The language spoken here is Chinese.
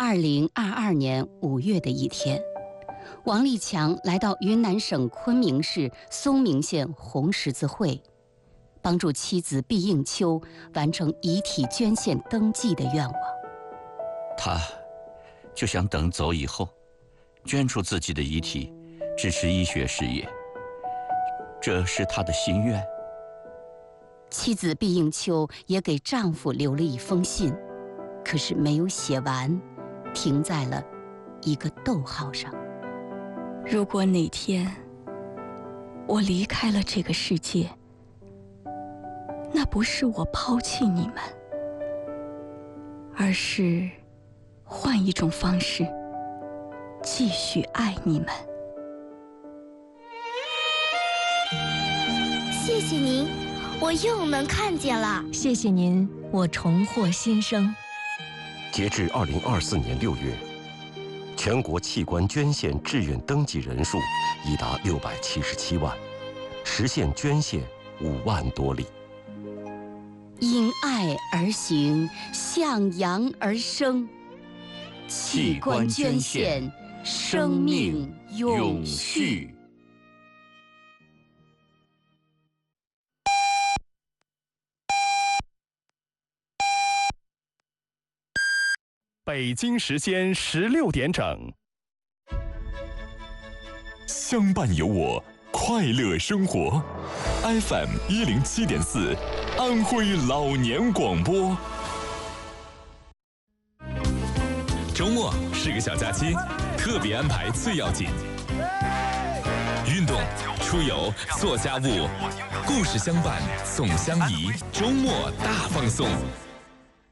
2022年5月的一天，王立强来到云南省昆明市嵩明县红十字会，帮助妻子毕应秋完成遗体捐献登记的愿望。 他就想等走以后，捐出自己的遗体，支持医学事业，这是他的心愿。 妻子毕应秋也给丈夫留了一封信，可是没有写完，停在了一个逗号上。 如果哪天我离开了这个世界，那不是我抛弃你们，而是换一种方式继续爱你们。 谢谢您，我又能看见了。 谢谢您，我重获新生。 截至2024年6月，全国器官捐献志愿登记人数已达677万，实现捐献5万多例。 因爱而行，向阳而生。 器官捐献，生命永续。 北京时间16点整， 相伴有我，快乐生活。FM 107.4，安徽老年广播。周末是个小假期，特别安排最要紧。运动、出游、做家务，故事相伴，总相宜。周末大放送。